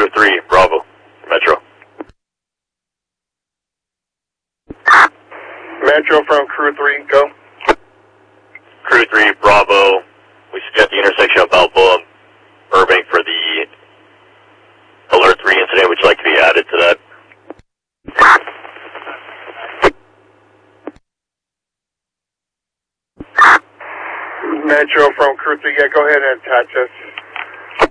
Crew 3, Bravo, Metro. Metro from Crew 3, go. Crew 3, Bravo. We should get the intersection of Balboa and Burbank for the Alert 3 incident. Would you like to be added to that? Metro from Crew 3, yeah, go ahead and attach us.